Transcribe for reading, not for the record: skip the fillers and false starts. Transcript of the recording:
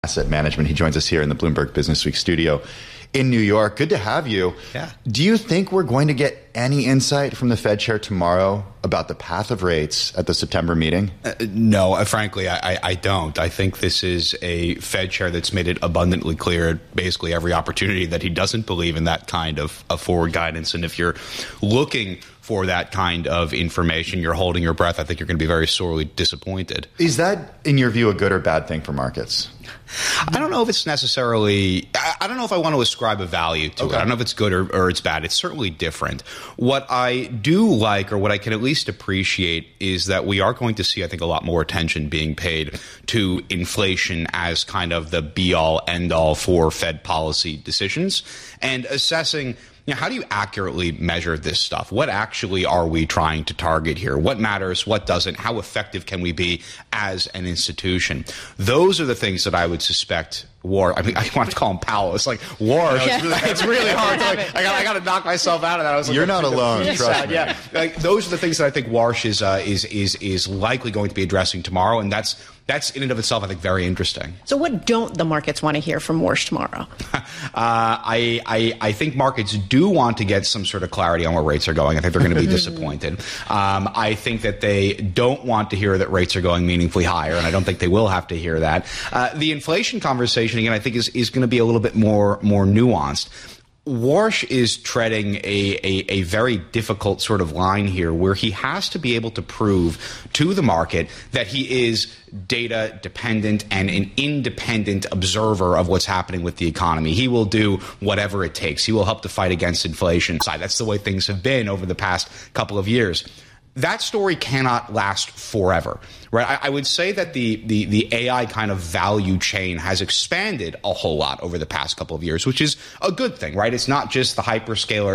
Asset Management. He joins us here in the Bloomberg Business Week studio in New York. Good to have you. Yeah. Do you think we're going to get any insight from the Fed chair tomorrow about the path of rates at the September meeting? No, frankly, I don't. I think this is a Fed chair that's made it abundantly clear at basically every opportunity that he doesn't believe in that kind of forward guidance. And if you're looking for that kind of information, you're holding your breath. I think you're going to be very sorely disappointed. Is that, in your view, a good or bad thing for markets? I don't know if it's necessarily, I don't know if I want to ascribe a value to it. I don't know if it's good or it's bad. It's certainly different. What I do like, or what I can at least appreciate, is that we are going to see, I think, a lot more attention being paid to inflation as kind of the be-all, end-all for Fed policy decisions, and assessing, how do you accurately measure this stuff? What actually are we trying to target here? What matters? What doesn't? How effective can we be as an institution? Those are the things that I would suspect I want to call him Powell. It's like war. It's really hard. I got to knock myself out of that. I was like, you're not alone. Trust me. Yeah, those are the things that I think Warsh is likely going to be addressing tomorrow, and that's in and of itself, I think, very interesting. So what don't the markets want to hear from Warsh tomorrow? I think markets do want to get some sort of clarity on where rates are going. I think they're going to be disappointed. I think that they don't want to hear that rates are going meaningfully higher, and I don't think they will have to hear that. The inflation conversation, again, I think is going to be a little bit more nuanced. Warsh is treading a very difficult sort of line here, where he has to be able to prove to the market that he is data dependent and an independent observer of what's happening with the economy. He will do whatever it takes. He will help to fight against inflation. That's the way things have been over the past couple of years. That story cannot last forever, right? I would say that the AI kind of value chain has expanded a whole lot over the past couple of years, which is a good thing, right? It's not just the hyperscaler